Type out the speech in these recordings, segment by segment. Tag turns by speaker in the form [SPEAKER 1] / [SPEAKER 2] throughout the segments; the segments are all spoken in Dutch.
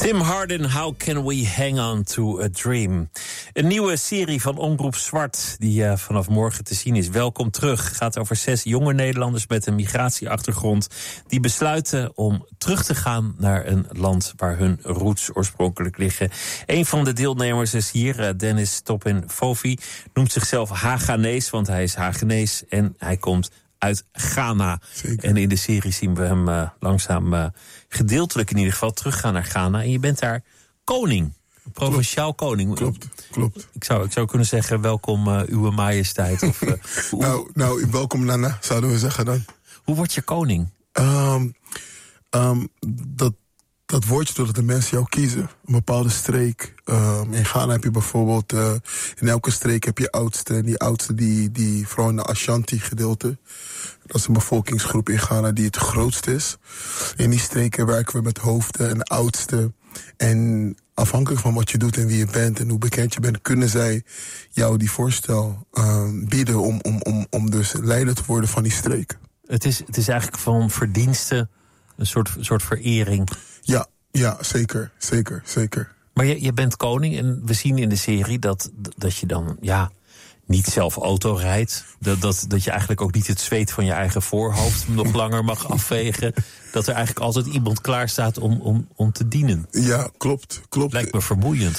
[SPEAKER 1] Tim Hardin, How Can We Hang On To A Dream? Een nieuwe serie van Omroep Zwart die vanaf morgen te zien is. Welkom terug. Gaat over 6 jonge Nederlanders met een migratieachtergrond die besluiten om terug te gaan naar een land waar hun roots oorspronkelijk liggen. Een van de deelnemers is hier, Dennis Topin Fofi, noemt zichzelf Haganees, want hij is Hagenees en hij komt uit Ghana. Zeker. En in de serie zien we hem langzaam, gedeeltelijk in ieder geval, teruggaan naar Ghana. En je bent daar koning, provinciaal koning.
[SPEAKER 2] Klopt.
[SPEAKER 1] Ik zou kunnen zeggen, welkom uwe majesteit. Of,
[SPEAKER 2] welkom Nana, zouden we zeggen dan.
[SPEAKER 1] Hoe word je koning?
[SPEAKER 2] Dat woordje doordat de mensen jou kiezen. Een bepaalde streek. In Ghana heb je bijvoorbeeld, in elke streek heb je oudsten. En die oudsten, die vooral in de Ashanti gedeelte. Dat is een bevolkingsgroep in Ghana die het grootst is. In die streken werken we met hoofden en oudsten. En afhankelijk van wat je doet en wie je bent en hoe bekend je bent, kunnen zij jou die voorstel bieden om dus leider te worden van die streek.
[SPEAKER 1] Het is eigenlijk van verdiensten een soort verering.
[SPEAKER 2] Ja, zeker.
[SPEAKER 1] Maar je bent koning en we zien in de serie dat je dan niet zelf auto rijdt. Dat je eigenlijk ook niet het zweet van je eigen voorhoofd nog langer mag afvegen. Dat er eigenlijk altijd iemand klaar staat om te dienen.
[SPEAKER 2] Ja, klopt.
[SPEAKER 1] Lijkt me vermoeiend.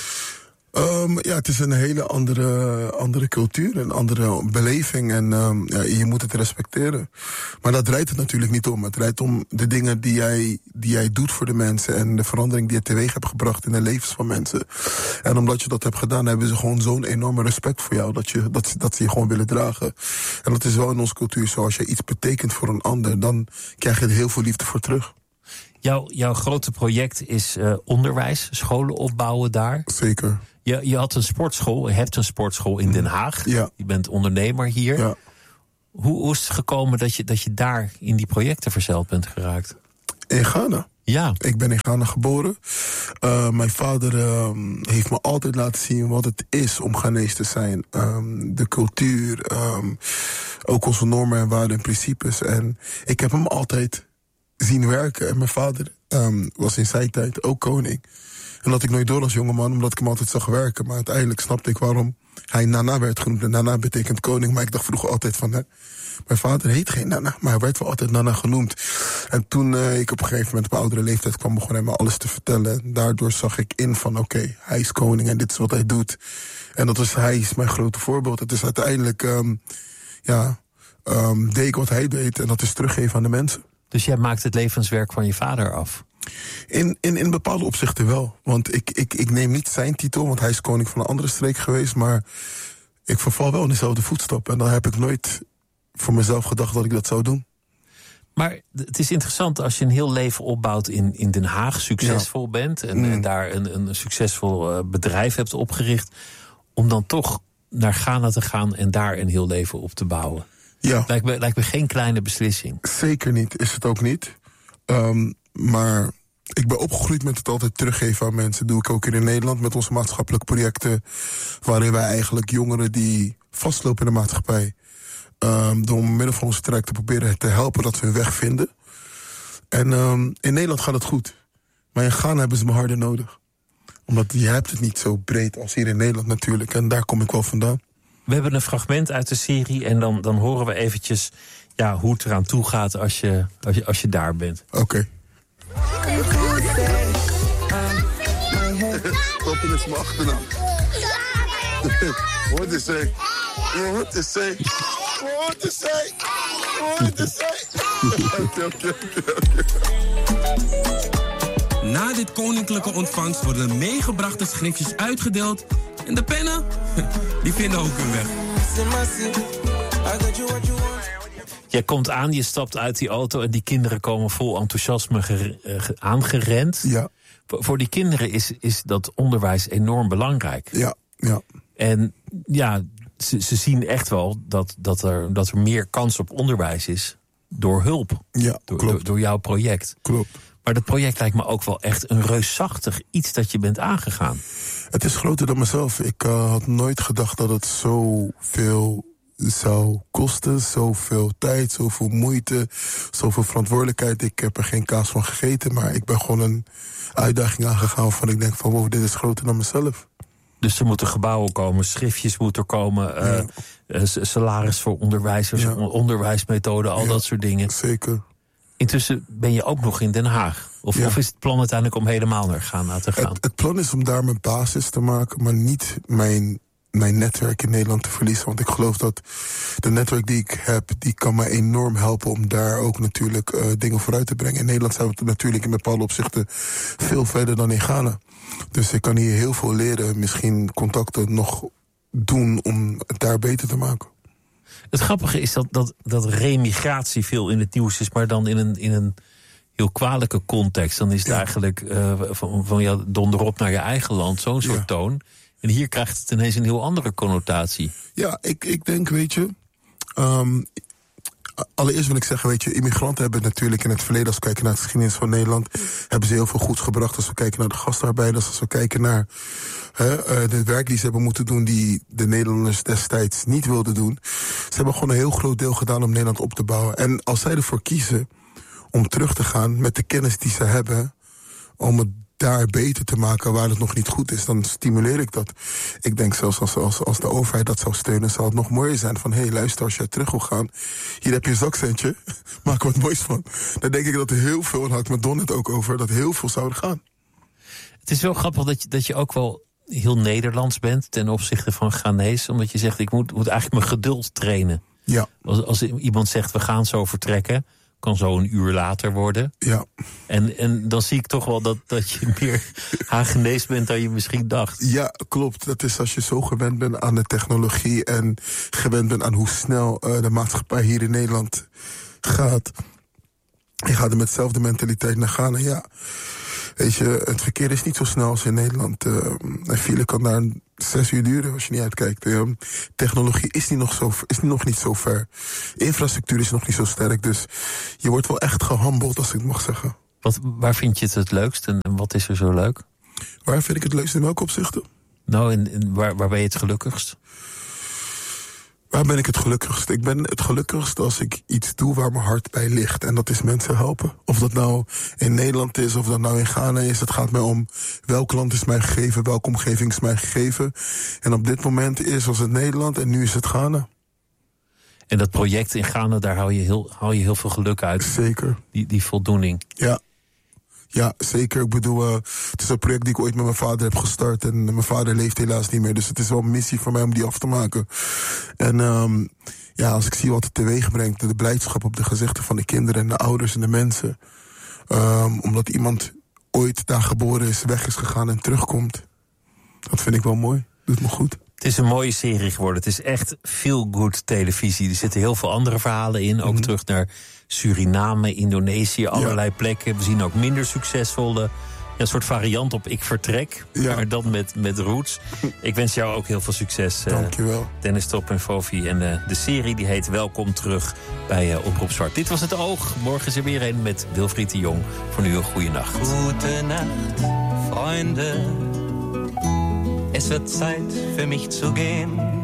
[SPEAKER 2] Het is een hele andere cultuur, een andere beleving. En je moet het respecteren. Maar dat draait het natuurlijk niet om. Het draait om de dingen die jij doet voor de mensen en de verandering die je teweeg hebt gebracht in de levens van mensen. En omdat je dat hebt gedaan, hebben ze gewoon zo'n enorme respect voor jou dat ze je gewoon willen dragen. En dat is wel in onze cultuur zo. Als je iets betekent voor een ander, dan krijg je er heel veel liefde voor terug.
[SPEAKER 1] Jouw grote project is onderwijs, scholen opbouwen daar.
[SPEAKER 2] Zeker.
[SPEAKER 1] Je had een sportschool, je hebt een sportschool in Den Haag.
[SPEAKER 2] Ja.
[SPEAKER 1] Je bent ondernemer hier.
[SPEAKER 2] Ja.
[SPEAKER 1] Hoe is het gekomen dat je daar in die projecten verzeild bent geraakt?
[SPEAKER 2] In Ghana.
[SPEAKER 1] Ja. Ik
[SPEAKER 2] ben in Ghana geboren. Mijn vader heeft me altijd laten zien wat het is om Ghanees te zijn. De cultuur, ook onze normen en waarden en principes. En ik heb hem altijd zien werken. En mijn vader was in zijn tijd ook koning. En dat ik nooit door als jongeman, omdat ik hem altijd zag werken. Maar uiteindelijk snapte ik waarom hij Nana werd genoemd. En Nana betekent koning, maar ik dacht vroeger altijd van, mijn vader heet geen Nana, maar hij werd wel altijd Nana genoemd. En toen ik op een gegeven moment op een oudere leeftijd kwam, begon hij me alles te vertellen. En daardoor zag ik in van, oké, hij is koning en dit is wat hij doet. En hij is mijn grote voorbeeld. Het is uiteindelijk, deed ik wat hij deed en dat is teruggeven aan de mensen.
[SPEAKER 1] Dus jij maakt het levenswerk van je vader af?
[SPEAKER 2] In bepaalde opzichten wel. Want ik neem niet zijn titel, want hij is koning van een andere streek geweest. Maar ik verval wel in dezelfde voetstappen. En dan heb ik nooit voor mezelf gedacht dat ik dat zou doen.
[SPEAKER 1] Maar het is interessant als je een heel leven opbouwt in Den Haag, succesvol bent. En daar een succesvol bedrijf hebt opgericht. Om dan toch naar Ghana te gaan en daar een heel leven op te bouwen.
[SPEAKER 2] Ja.
[SPEAKER 1] Lijkt me geen kleine beslissing.
[SPEAKER 2] Zeker niet, is het ook niet. Maar ik ben opgegroeid met het altijd teruggeven aan mensen. Dat doe ik ook hier in Nederland met onze maatschappelijke projecten. Waarin wij eigenlijk jongeren die vastlopen in de maatschappij, door middel van onze traject te proberen te helpen dat ze hun weg vinden. En in Nederland gaat het goed. Maar in Ghana hebben ze me harder nodig. Omdat je hebt het niet zo breed als hier in Nederland natuurlijk. En daar kom ik wel vandaan.
[SPEAKER 1] We hebben een fragment uit de serie en dan horen we eventjes hoe het eraan toe gaat als je daar bent.
[SPEAKER 2] Oké. Topin is mijn achternaam. What is say? What is say? What is say? What is say? Oké.
[SPEAKER 3] Na dit koninklijke ontvangst worden de meegebrachte schriftjes uitgedeeld. En de pennen, die vinden ook hun weg.
[SPEAKER 1] Jij komt aan, je stapt uit die auto en die kinderen komen vol enthousiasme aangerend.
[SPEAKER 2] Ja.
[SPEAKER 1] Voor die kinderen is dat onderwijs enorm belangrijk.
[SPEAKER 2] Ja.
[SPEAKER 1] En ze zien echt wel dat er meer kans op onderwijs is door hulp.
[SPEAKER 2] Ja, klopt.
[SPEAKER 1] Door jouw project.
[SPEAKER 2] Klopt.
[SPEAKER 1] Maar dat project lijkt me ook wel echt een reusachtig iets dat je bent aangegaan.
[SPEAKER 2] Het is groter dan mezelf. Ik had nooit gedacht dat het zoveel zou kosten. Zoveel tijd, zoveel moeite, zoveel verantwoordelijkheid. Ik heb er geen kaas van gegeten, maar ik ben gewoon een uitdaging aangegaan van ik denk van wow, dit is groter dan mezelf.
[SPEAKER 1] Dus er moeten gebouwen komen, schriftjes moeten komen, salaris voor onderwijzers, onderwijsmethoden, al dat soort dingen.
[SPEAKER 2] Zeker.
[SPEAKER 1] Intussen ben je ook nog in Den Haag. Of is het plan uiteindelijk om helemaal naar Ghana te gaan?
[SPEAKER 2] Het plan is om daar mijn basis te maken, maar niet mijn netwerk in Nederland te verliezen. Want ik geloof dat de netwerk die ik heb, die kan me enorm helpen om daar ook natuurlijk dingen vooruit te brengen. In Nederland zijn we natuurlijk in bepaalde opzichten veel verder dan in Ghana. Dus ik kan hier heel veel leren, misschien contacten nog doen om het daar beter te maken.
[SPEAKER 1] Het grappige is dat remigratie veel in het nieuws is, maar dan in een heel kwalijke context. Dan is het eigenlijk van donder op naar je eigen land, zo'n soort toon. En hier krijgt het ineens een heel andere connotatie. Ja,
[SPEAKER 2] ik denk, weet je, allereerst wil ik zeggen, weet je, immigranten hebben natuurlijk in het verleden, als we kijken naar de geschiedenis van Nederland, hebben ze heel veel goeds gebracht. Als we kijken naar de gastarbeiders, als we kijken naar de werk die ze hebben moeten doen, die de Nederlanders destijds niet wilden doen. Ze hebben gewoon een heel groot deel gedaan om Nederland op te bouwen. En als zij ervoor kiezen om terug te gaan met de kennis die ze hebben, om het daar beter te maken waar het nog niet goed is, dan stimuleer ik dat. Ik denk zelfs als de overheid dat zou steunen, zou het nog mooier zijn van hé, luister, als jij terug wil gaan, hier heb je een zakcentje, maak er wat moois van. Dan denk ik dat er heel veel, en had ik met Don het ook over, dat heel veel zouden gaan.
[SPEAKER 1] Het is wel grappig dat je ook wel heel Nederlands bent ten opzichte van Ghanees, omdat je zegt, ik moet eigenlijk mijn geduld trainen.
[SPEAKER 2] Ja.
[SPEAKER 1] Als iemand zegt, we gaan zo vertrekken, kan zo een uur later worden.
[SPEAKER 2] Ja.
[SPEAKER 1] En dan zie ik toch wel dat je meer Hagenees bent dan je misschien dacht.
[SPEAKER 2] Ja, klopt. Dat is als je zo gewend bent aan de technologie en gewend bent aan hoe snel de maatschappij hier in Nederland gaat. Je gaat er met dezelfde mentaliteit naar Ghana, ja. Weet je, het verkeer is niet zo snel als in Nederland. Een file kan daar 6 uur duren als je niet uitkijkt. Technologie is nog niet zo ver. Infrastructuur is nog niet zo sterk. Dus je wordt wel echt gehandeld, als ik het mag zeggen.
[SPEAKER 1] Waar vind je het leukst en wat is er zo leuk?
[SPEAKER 2] Waar vind ik het leukst in welke opzichten?
[SPEAKER 1] Nou, waar ben je het gelukkigst?
[SPEAKER 2] Waar ben ik het gelukkigst? Ik ben het gelukkigst als ik iets doe waar mijn hart bij ligt. En dat is mensen helpen. Of dat nou in Nederland is, of dat nou in Ghana is. Het gaat mij om welk land is mij gegeven, welke omgeving is mij gegeven. En op dit moment was het Nederland en nu is het Ghana.
[SPEAKER 1] En dat project in Ghana, daar haal je heel veel geluk uit.
[SPEAKER 2] Zeker.
[SPEAKER 1] Die voldoening.
[SPEAKER 2] Ja, zeker. Ik bedoel, het is een project die ik ooit met mijn vader heb gestart. En mijn vader leeft helaas niet meer. Dus het is wel een missie voor mij om die af te maken. En als ik zie wat het teweeg brengt, de blijdschap op de gezichten van de kinderen en de ouders en de mensen. Omdat iemand ooit daar geboren is, weg is gegaan en terugkomt. Dat vind ik wel mooi. Doet me goed.
[SPEAKER 1] Het is een mooie serie geworden. Het is echt feel-good televisie. Er zitten heel veel andere verhalen in. Ook terug naar Suriname, Indonesië, allerlei plekken. We zien ook minder succesvolle, een soort variant op Ik Vertrek.
[SPEAKER 2] Ja.
[SPEAKER 1] Maar dan met roots. Ik wens jou ook heel veel succes.
[SPEAKER 2] Dankjewel.
[SPEAKER 1] Dennis Top en Fofi. En de serie die heet Welkom Terug bij Omroep Zwart. Dit was Het Oog. Morgen is er weer een met Wilfried de Jong. Voor nu een goede nacht.
[SPEAKER 4] Gute Nacht, Freunde. Es wird Zeit für mich zu gehen.